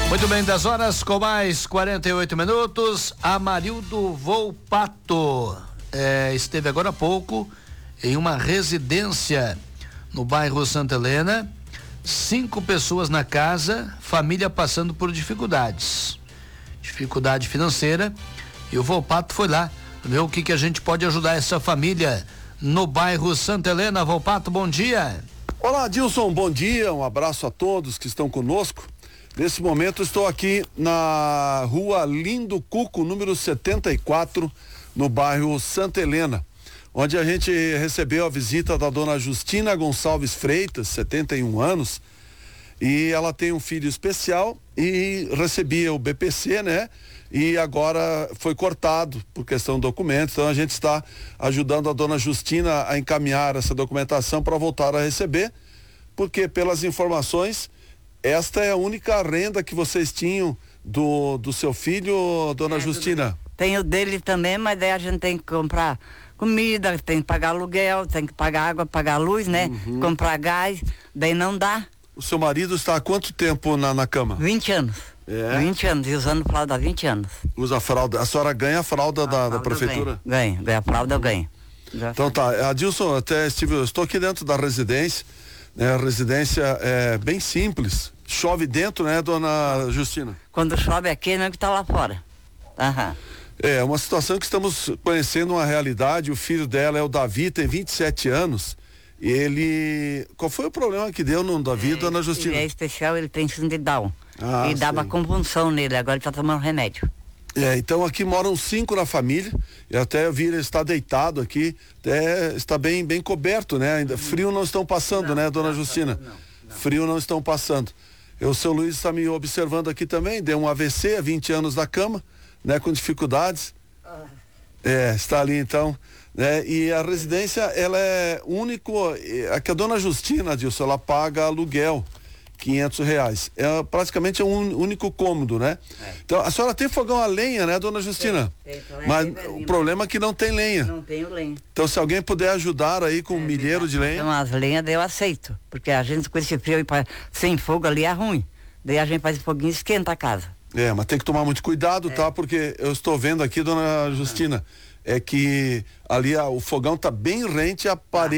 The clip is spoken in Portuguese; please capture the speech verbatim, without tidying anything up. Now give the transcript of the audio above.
Muito bem, dez horas com mais quarenta e oito minutos. Amarildo Volpato é, esteve agora há pouco em uma residência no bairro Santa Helena. Cinco pessoas na casa, família passando por dificuldades, dificuldade financeira. E o Volpato foi lá ver o que que a gente pode ajudar essa família no bairro Santa Helena. Volpato, bom dia. Olá, Dilson, bom dia. Um abraço a todos que estão conosco. Nesse momento estou aqui na rua Lindo Cuco, número setenta e quatro, no bairro Santa Helena, onde a gente recebeu a visita da dona Justina Gonçalves Freitas, setenta e um anos, e ela tem um filho especial e recebia o B P C, né? E agora foi cortado por questão de documentos, então a gente está ajudando a dona Justina a encaminhar essa documentação para voltar a receber, porque pelas informações, esta é a única renda que vocês tinham do, do seu filho, dona é, Justina? Tem o dele também, mas daí a gente tem que comprar comida, tem que pagar aluguel, tem que pagar água, pagar luz, né? Uhum. Comprar gás, daí não dá. O seu marido está há quanto tempo na, na cama? vinte anos. É? vinte anos, e usando fralda há vinte anos. Usa fralda. A senhora ganha a fralda, a da, fralda da prefeitura? Ganha, ganha, ganha a fralda eu ganho. Já então tá, Adilson, até estive, eu estou aqui dentro da residência, né? A residência é bem simples. Chove dentro, né, dona Justina? Quando chove aqui, não é que tá lá fora. Aham. É, uma situação que estamos conhecendo uma realidade. O filho dela é o Davi, tem vinte e sete anos. E ele... Qual foi o problema que deu no Davi, é, dona Justina? Ele é especial, ele tem síndrome de Down. Ah, e dava convulsão nele, agora ele tá tomando remédio. É, então aqui moram cinco na família, e até eu vi ele está deitado aqui, até está bem, bem coberto, né? Ainda frio não estão passando, não, né, dona não, Justina? Não, não. Frio não estão passando. E o seu Luiz está me observando aqui também, deu um A V C há vinte anos na cama, né, com dificuldades. Ah. É, está ali então, né? E a residência, ela é único, aqui a dona Justina, Dilson, ela paga aluguel, quinhentos reais. É praticamente é um único cômodo, né? É. Então, a senhora tem fogão a lenha, né, dona Justina? Tem, tem. Mas é o problema é que não tem lenha. Não tenho lenha. Então, se alguém puder ajudar aí com é, um milheiro de lenha. Então, as lenhas daí eu aceito, porque a gente com esse frio sem fogo ali é ruim. Daí a gente faz foguinho e esquenta a casa. É, mas tem que tomar muito cuidado, é. tá? Porque eu estou vendo aqui, dona Justina, é que ali a, o fogão tá bem rente à parede.